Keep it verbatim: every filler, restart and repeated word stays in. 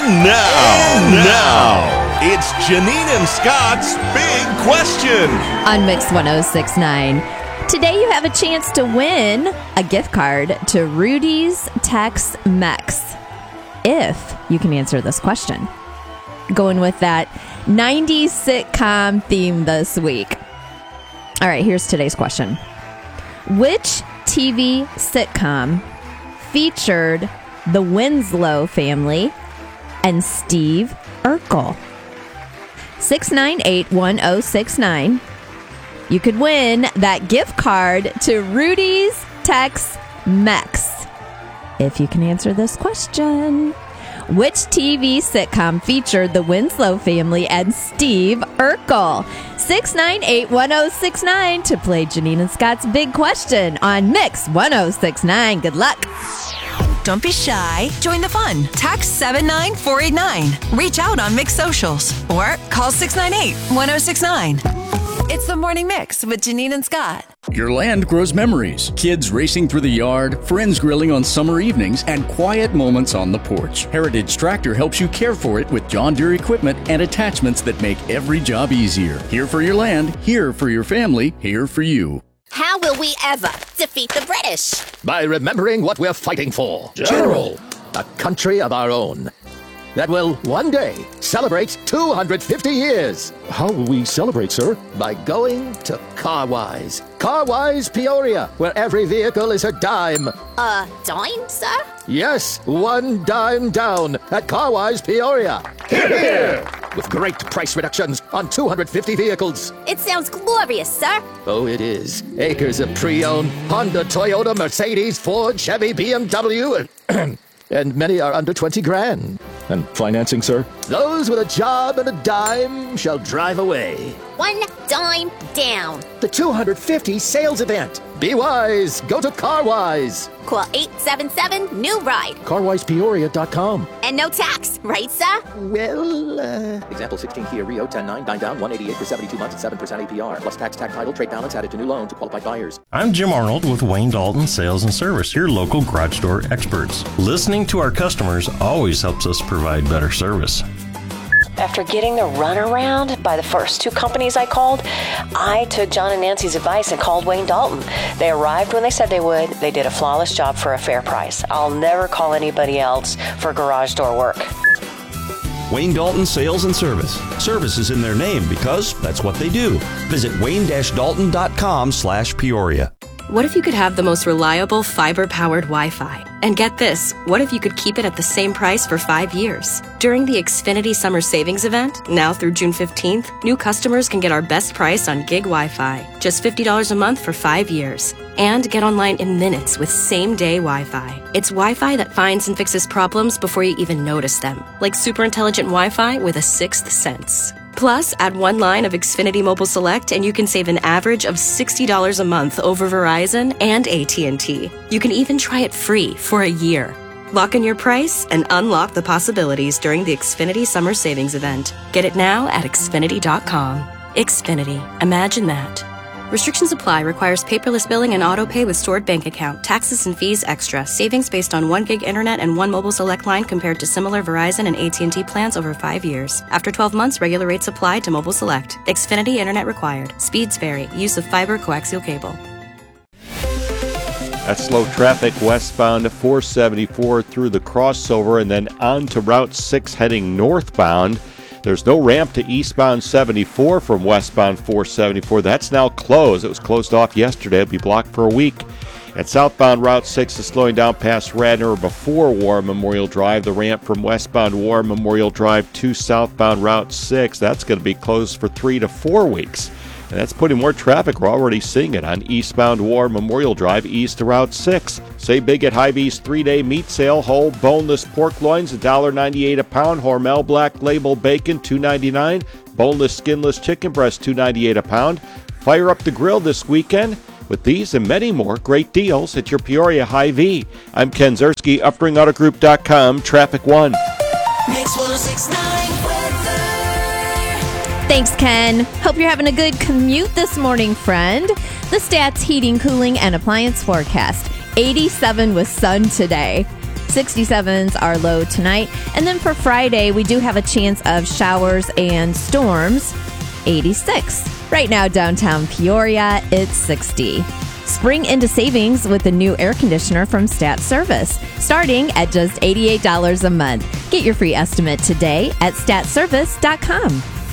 And now, and now, it's Janine and Scott's Big Question on Mix one oh six point nine. Today you have a chance to win a gift card to Rudy's Tex-Mex if you can answer this question. Going with that nineties sitcom theme this week. All right, here's today's question. Which T V sitcom featured the Winslow family and Steve Urkel? six nine eight, one oh six nine. You could win that gift card to Rudy's Tex-Mex if you can answer this question. Which T V sitcom featured the Winslow family and Steve Urkel? six nine eight, one oh six nine to play Janine and Scott's Big Question on Mix one oh six point nine. Good luck. Don't be shy. Join the fun. Text seven nine four eight nine. Reach out on Mix Socials or call six nine eight, one oh six nine. It's the Morning Mix with Janine and Scott. Your land grows memories. Kids racing through the yard, friends grilling on summer evenings, and quiet moments on the porch. Heritage Tractor helps you care for it with John Deere equipment and attachments that make every job easier. Here for your land, here for your family, here for you. How will we ever defeat the British? By remembering what we're fighting for. General. A country of our own that will one day celebrate two hundred fifty years. How will we celebrate, sir? By going to Carwise. Carwise Peoria, where every vehicle is a dime. A dime, sir? Yes, one dime down at Carwise Peoria. Hear, hear. With great price reductions on two hundred fifty vehicles. It sounds glorious, sir. Oh, it is. Acres of pre-owned Honda, Toyota, Mercedes, Ford, Chevy, B M W, and, and many are under twenty grand. And financing, sir? Those with a job and a dime shall drive away. One dime down. The two hundred fifty sales event. Be wise. Go to Carwise. Call eight seven seven, new ride. Carwise Peoria dot com. And no tax, right, sir? Well, uh... Example sixteen Kia Rio ten nine, nine down, one eighty-eight for seventy-two months at seven percent A P R. Plus tax, tax title, trade balance added to new loan to qualified buyers. I'm Jim Arnold with Wayne Dalton Sales and Service, your local garage door experts. Listening to our customers always helps us provide better service. After getting the runaround by the first two companies I called, I took John and Nancy's advice and called Wayne Dalton. They arrived when they said they would. They did a flawless job for a fair price. I'll never call anybody else for garage door work. Wayne Dalton Sales and Service. Service is in their name because that's what they do. Visit wayne dash dalton dot com slash Peoria. What if you could have the most reliable fiber-powered Wi-Fi? And get this, what if you could keep it at the same price for five years? During the Xfinity Summer Savings Event, now through June fifteenth, new customers can get our best price on gig Wi-Fi, just fifty dollars a month for five years. And get online in minutes with same-day Wi-Fi. It's Wi-Fi that finds and fixes problems before you even notice them, like super intelligent Wi-Fi with a sixth sense. Plus, add one line of Xfinity Mobile Select and you can save an average of sixty dollars a month over Verizon and A T and T. You can even try it free for a year. Lock in your price and unlock the possibilities during the Xfinity Summer Savings Event. Get it now at Xfinity dot com. Xfinity. Imagine that. Restrictions apply. Requires paperless billing and auto pay with stored bank account. Taxes and fees extra. Savings based on one gig internet and one mobile select line compared to similar Verizon and A T and T plans over five years. After twelve months, regular rates apply to mobile select. Xfinity internet required. Speeds vary. Use of fiber coaxial cable. That's slow traffic westbound to four seventy-four through the crossover and then on to Route six heading northbound. There's no ramp to eastbound seventy-four from westbound four seventy-four. That's now closed. It was closed off yesterday. It'll be blocked for a week. And southbound Route six is slowing down past Radnor before War Memorial Drive. The ramp from westbound War Memorial Drive to southbound Route six, that's going to be closed for three to four weeks. And that's putting more traffic. We're already seeing it on eastbound War Memorial Drive east to Route six. Say big at Hy-Vee's three-day meat sale. Whole boneless pork loins, one dollar ninety-eight a pound. Hormel Black Label bacon, two ninety-nine. Boneless skinless chicken breast, two ninety-eight a pound. Fire up the grill this weekend with these and many more great deals at your Peoria Hy-Vee. I'm Ken Zerski, upring auto group dot com, Traffic One. Mix one oh six point nine. Thanks, Ken. Hope you're having a good commute this morning, friend. The Stats Heating, Cooling, and Appliance forecast. eighty-seven with sun today. sixty-sevens are low tonight. And then for Friday, we do have a chance of showers and storms, eighty-six. Right now, downtown Peoria, it's sixty. Spring into savings with the new air conditioner from Stat Service, starting at just eighty-eight dollars a month. Get your free estimate today at stat service dot com.